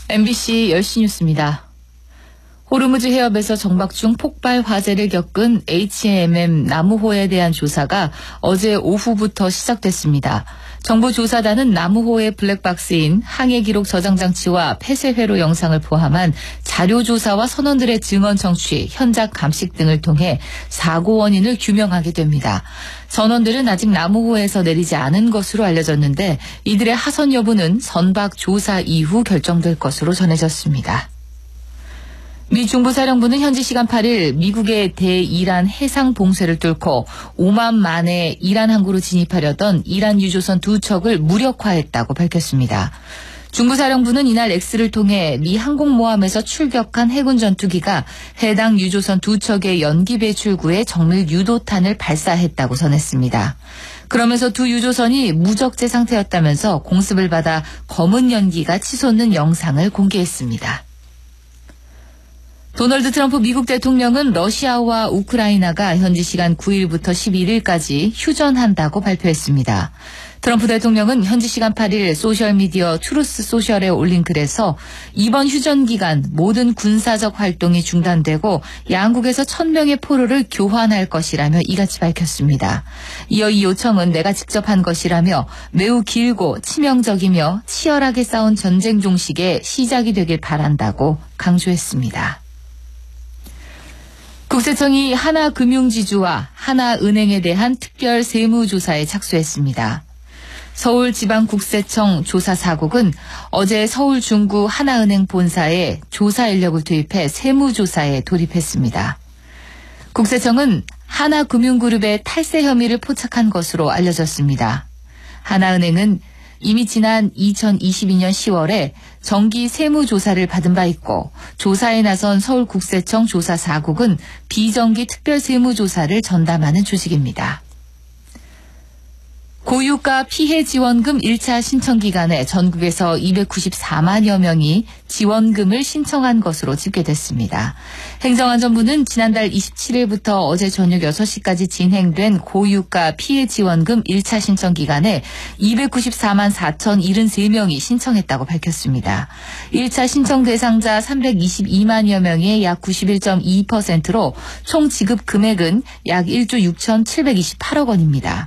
MBC 10시 뉴스입니다. 호르무즈 해협에서 정박 중 폭발 화재를 겪은 HMM 나무호에 대한 조사가 어제 오후부터 시작됐습니다. 정부 조사단은 나무호의 블랙박스인 항해 기록 저장 장치와 폐쇄 회로 영상을 포함한 자료 조사와 선원들의 증언 청취, 현장 감식 등을 통해 사고 원인을 규명하게 됩니다. 선원들은 아직 나무호에서 내리지 않은 것으로 알려졌는데 이들의 하선 여부는 선박 조사 이후 결정될 것으로 전해졌습니다. 미 중부사령부는 현지 시간 8일 미국의 대이란 해상 봉쇄를 뚫고 오만 만에 이란 항구로 진입하려던 이란 유조선 2척을 무력화했다고 밝혔습니다. 중부사령부는 이날 X를 통해 미 항공모함에서 출격한 해군 전투기가 해당 유조선 2척의 연기 배출구에 정밀 유도탄을 발사했다고 전했습니다. 그러면서 두 유조선이 무적재 상태였다면서 공습을 받아 검은 연기가 치솟는 영상을 공개했습니다. 도널드 트럼프 미국 대통령은 러시아와 우크라이나가 현지 시간 9일부터 11일까지 휴전한다고 발표했습니다. 트럼프 대통령은 현지 시간 8일 소셜미디어 트루스 소셜에 올린 글에서 이번 휴전 기간 모든 군사적 활동이 중단되고 양국에서 1000명의 포로를 교환할 것이라며 이같이 밝혔습니다. 이어 이 요청은 내가 직접 한 것이라며 매우 길고 치명적이며 치열하게 싸운 전쟁 종식의 시작이 되길 바란다고 강조했습니다. 국세청이 하나금융지주와 하나은행에 대한 특별 세무조사에 착수했습니다. 서울지방국세청 조사4국은 어제 서울 중구 하나은행 본사에 조사 인력을 투입해 세무조사에 돌입했습니다. 국세청은 하나금융그룹의 탈세 혐의를 포착한 것으로 알려졌습니다. 하나은행은 이미 지난 2022년 10월에 정기 세무조사를 받은 바 있고 조사에 나선 서울국세청 조사4국은 비정기 특별세무조사를 전담하는 조직입니다. 고유가 피해지원금 1차 신청 기간에 전국에서 294만여 명이 지원금을 신청한 것으로 집계됐습니다. 행정안전부는 지난달 27일부터 어제 저녁 6시까지 진행된 고유가 피해지원금 1차 신청 기간에 294만 4,073명이 신청했다고 밝혔습니다. 1차 신청 대상자 322만여 명의 약 91.2%로 총 지급 금액은 약 1조 6,728억 원입니다.